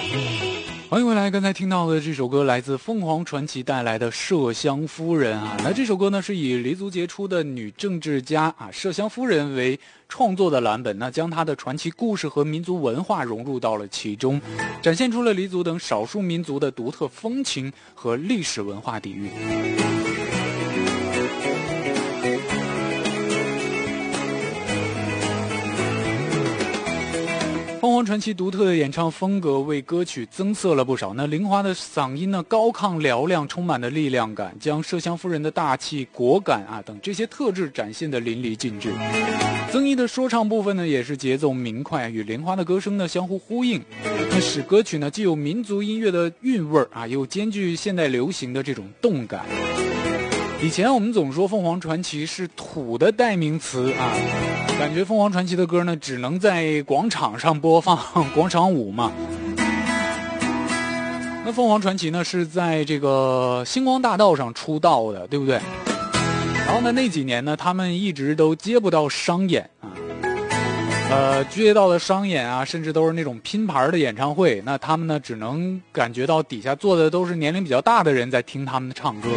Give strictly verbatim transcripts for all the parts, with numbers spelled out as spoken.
欢迎回来，刚才听到的这首歌来自凤凰传奇带来的《麝香夫人》啊，那这首歌呢是以黎族杰出的女政治家啊麝香夫人为创作的蓝本，那将她的传奇故事和民族文化融入到了其中，展现出了黎族等少数民族的独特风情和历史文化底蕴。凤凰传奇独特的演唱风格为歌曲增色了不少。那凌华的嗓音呢，高亢嘹亮，充满了力量感，将麝香夫人的大气、果敢啊等这些特质展现得淋漓尽致。曾毅的说唱部分呢，也是节奏明快，与凌华的歌声呢相互呼应，那使歌曲呢既有民族音乐的韵味啊，又兼具现代流行的这种动感。以前我们总说凤凰传奇是土的代名词啊，感觉凤凰传奇的歌呢只能在广场上播放，广场舞嘛。那凤凰传奇呢是在这个星光大道上出道的，对不对？然后呢那几年呢他们一直都接不到商演啊，呃接到的商演啊甚至都是那种拼盘的演唱会，那他们呢只能感觉到底下坐的都是年龄比较大的人在听他们的唱歌。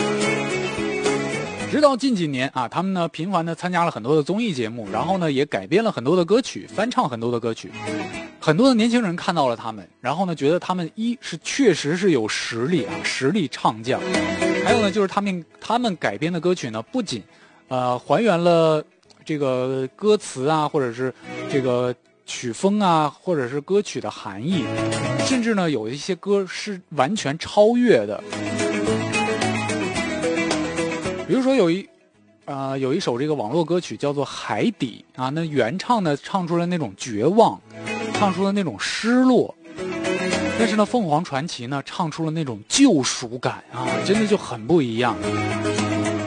直到近几年啊，他们呢频繁的参加了很多的综艺节目，然后呢也改编了很多的歌曲，翻唱很多的歌曲。很多的年轻人看到了他们，然后呢觉得他们一是确实是有实力啊，实力唱将。还有呢就是他们他们改编的歌曲呢，不仅呃还原了这个歌词啊，或者是这个曲风啊，或者是歌曲的含义，甚至呢有一些歌是完全超越的。比如说有一，呃，有一首这个网络歌曲叫做《海底》啊，那原唱呢唱出了那种绝望，唱出了那种失落，但是呢，凤凰传奇呢唱出了那种救赎感啊，真的就很不一样。